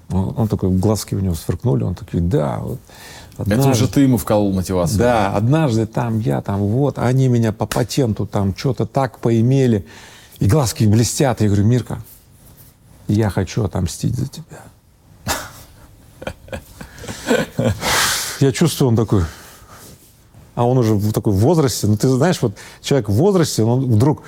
Он такой, глазки у него сверкнули, он такой, да, вот. Это уже ты ему вколол мотивацию. Да, однажды там я там вот, они меня по патенту там что-то так поимели, и глазки блестят. Я говорю, Мирка, я хочу отомстить за тебя. Я чувствую, он такой, а он уже в такой возрасте, ну ты знаешь, вот человек в возрасте, он вдруг,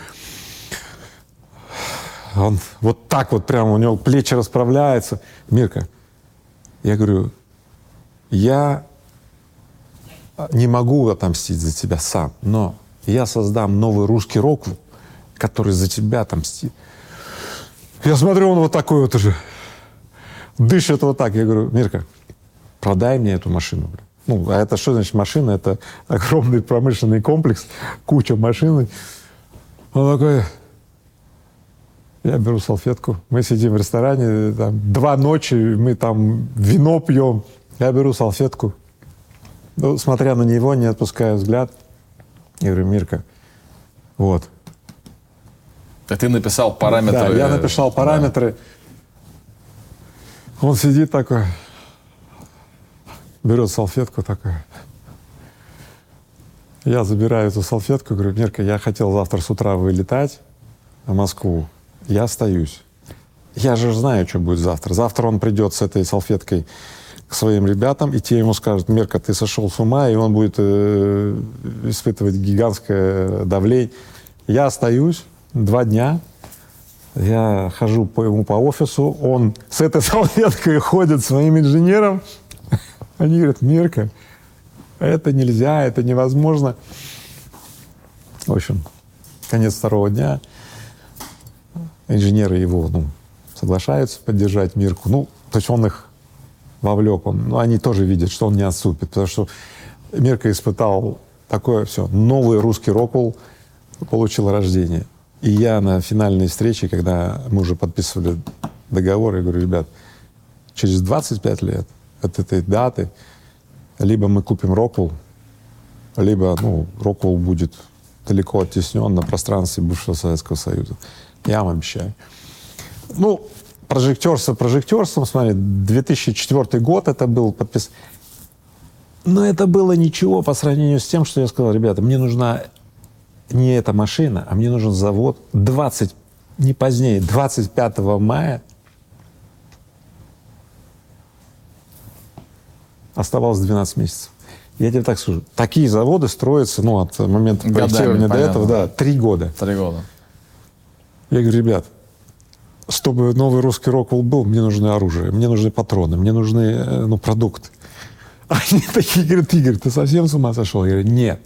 он вот так вот прямо, у него плечи расправляются. Мирка, я говорю, я не могу отомстить за тебя сам, но я создам новый русский рок, который за тебя отомстит. Я смотрю, он вот такой вот уже дышит вот так. Я говорю, Мирка, продай мне эту машину. Ну, а это что значит машина? Это огромный промышленный комплекс, куча машин. Он такой, я беру салфетку, мы сидим в ресторане, там, 2 ночи, мы там вино пьем, я беру салфетку, ну, смотря на него, не отпуская взгляд, я говорю, Мирка, вот. Ты написал параметры. Да, я написал параметры. Да. Он сидит такой, берет салфетку такой. Я забираю эту салфетку, говорю, Мирка, я хотел завтра с утра вылетать в Москву. Я остаюсь. Я же знаю, что будет завтра. Завтра он придет с этой салфеткой к своим ребятам, и те ему скажут, Мирка, ты сошел с ума, и он будет испытывать гигантское давление. Я остаюсь 2 дня, я хожу ему по офису, он с этой салфеткой ходит своим инженером. Они говорят, Мирка, это нельзя, это невозможно. В общем, конец 2-го дня. Инженеры его, соглашаются поддержать Мирку. То есть он их вовлек. Они тоже видят, что он не отступит. Потому что Мирка испытал такое все. Новый русский рок-н-ролл получил рождение. И я на финальной встрече, когда мы уже подписывали договор, я говорю, ребят, через 25 лет от этой даты либо мы купим рок-н-ролл, либо рок-н-ролл будет далеко оттеснен на пространстве бывшего Советского Союза. Я вам обещаю. Прожектерством, смотри, 2004 год это был подписан. Но это было ничего по сравнению с тем, что я сказал, ребята, мне нужна не эта машина, а мне нужен завод 25 мая оставалось 12 месяцев. Я тебе так скажу, такие заводы строятся, от момента проектирования до этого, 3 года. 3 года. Я говорю, ребят, чтобы новый русский рок-н-ролл был, мне нужно оружие, мне нужны патроны, мне нужны продукты. Они такие говорят, Игорь, ты совсем с ума сошел? Я говорю, нет.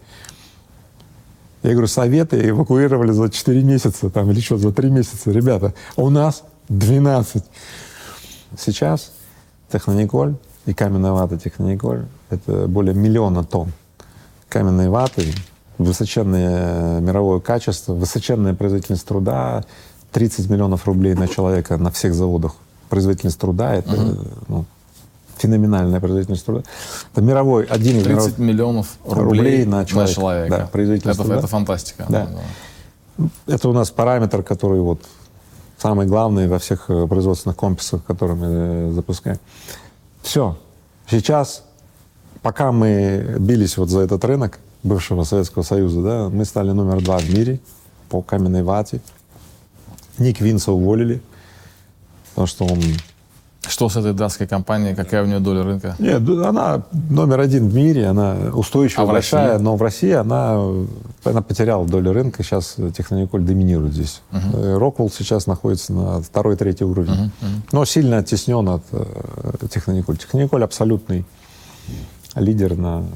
Я говорю, Советы эвакуировали за 4 месяца или что, за 3 месяца. Ребята, у нас 12. Сейчас Технониколь и каменная вата Технониколь — это более 1 миллиона тонн каменной ваты, высоченное мировое качество, высоченная производительность труда, 30 миллионов рублей на человека на всех заводах. Производительность труда — это феноменальная производительность труда. Это мировой, 30 миллионов рублей на человека. Да, производительность труда. Это фантастика. Да. Это у нас параметр, который самый главный во всех производственных комплексах, которые мы запускаем. Все. Сейчас, пока мы бились за этот рынок бывшего Советского Союза, мы стали номер 2 в мире по каменной вате. Ник Винса уволили, потому что он... Что с этой датской компанией? Какая у нее доля рынка? Нет, она номер 1 в мире, она устойчивая, большая, но в России она потеряла долю рынка. Сейчас Технониколь доминирует здесь. Роквелл сейчас находится на 2-3 уровне, но сильно оттеснен от Технониколь. Технониколь абсолютный лидер на...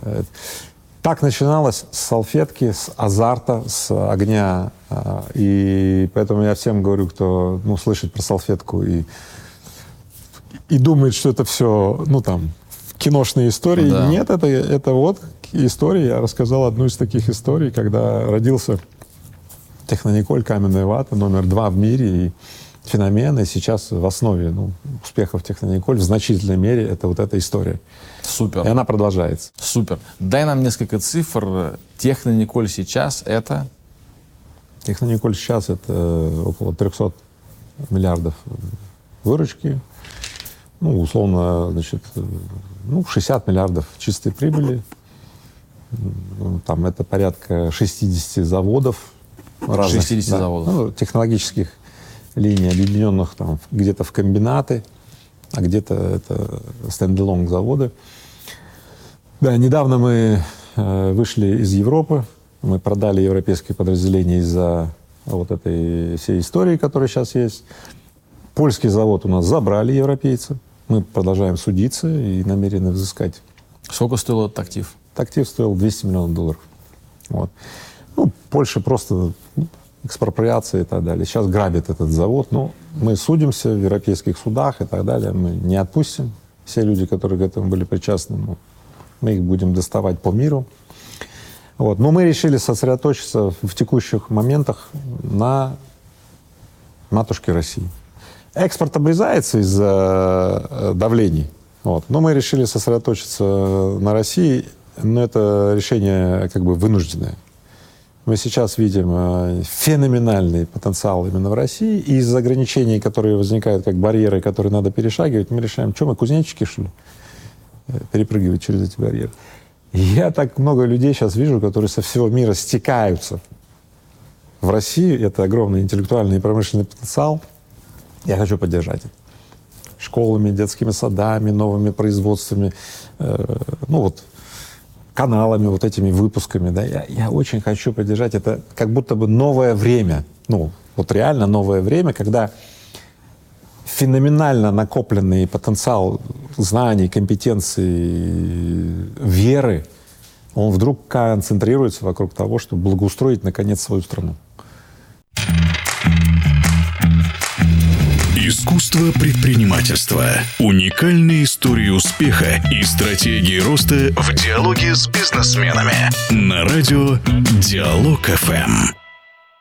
Так начиналось с салфетки, с азарта, с огня. И поэтому я всем говорю, кто слышит про салфетку и думает, что это все, киношные истории. Да. Нет, это история. Я рассказал одну из таких историй, когда родился Технониколь, каменная вата, номер 2 в мире, и феномен. И сейчас в основе успехов Технониколь в значительной мере это эта история. Супер. И она продолжается. Супер. Дай нам несколько цифр. Технониколь сейчас это? Технониколь сейчас это около 300 миллиардов выручки. ну, условно, значит, 60 миллиардов чистой прибыли. Там это порядка 60 заводов разных. 60 да, заводов. ну, технологических линий, объединенных там где-то в комбинаты, а где-то это стендалон заводы. Да, недавно мы вышли из Европы, мы продали европейские подразделения из-за вот этой всей истории, которая сейчас есть. Польский завод у нас забрали европейцы. Мы продолжаем судиться и намерены взыскать. Сколько стоил этот актив? Этот актив стоил $200 миллионов. Вот. Ну, Польша просто экспроприация и так далее. Сейчас грабит этот завод. Но мы судимся в европейских судах и так далее. Мы не отпустим. Все люди, которые к этому были причастны, мы их будем доставать по миру. Вот. Но мы решили сосредоточиться в текущих моментах на матушке России. Экспорт обрезается из-за давлений. Вот. Но мы решили сосредоточиться на России, но это решение как бы вынужденное. Мы сейчас видим феноменальный потенциал именно в России, и из ограничений, которые возникают как барьеры, которые надо перешагивать, мы решаем, что мы, кузнечики, что ли, перепрыгивать через эти барьеры. Я так много людей сейчас вижу, которые со всего мира стекаются в Россию. Это огромный интеллектуальный и промышленный потенциал. Я хочу поддержать это. Школами, детскими садами, новыми производствами, каналами, вот этими выпусками. Да. Я очень хочу поддержать. Это как будто бы новое время. Реально новое время, когда феноменально накопленный потенциал знаний, компетенций, веры, он вдруг концентрируется вокруг того, чтобы благоустроить, наконец, свою страну. Искусство предпринимательства. Уникальные истории успеха и стратегии роста в диалоге с бизнесменами. На радио Диалог ФМ.